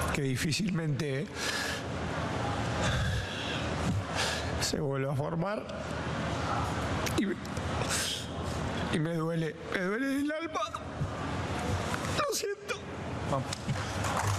que difícilmente se vuelva a formar. Y me duele el alma. Lo siento. Vamos.